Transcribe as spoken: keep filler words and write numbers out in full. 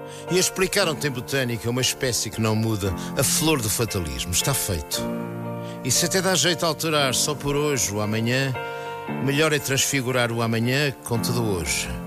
E explicaram-te em botânica uma espécie que não muda, a flor do fatalismo. Está feito. E se até dá jeito a alterar só por hoje o amanhã, melhor é transfigurar o amanhã com tudo hoje.